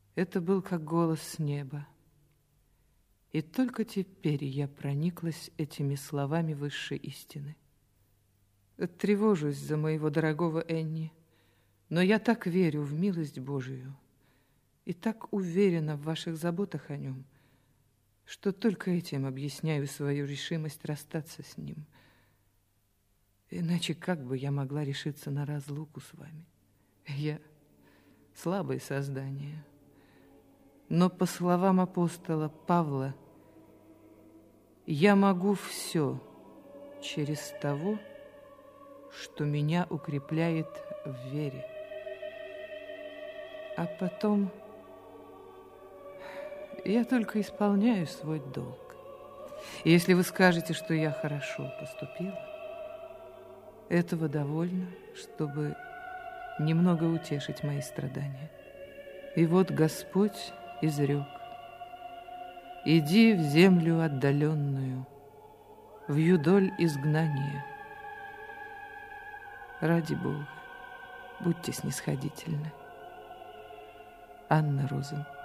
Это был как голос с неба. И только теперь я прониклась этими словами высшей истины. Тревожусь за моего дорогого Энни, но я так верю в милость Божию и так уверена в ваших заботах о нем, что только этим объясняю свою решимость расстаться с ним. Иначе как бы я могла решиться на разлуку с вами? Я слабое создание. Но по словам апостола Павла, я могу все через того, что меня укрепляет в вере. А потом я только исполняю свой долг. И если вы скажете, что я хорошо поступила, этого довольно, чтобы немного утешить мои страдания. И вот Господь изрек: иди в землю отдаленную, в юдоль изгнания. Ради Бога, будьте снисходительны. Анна Розен.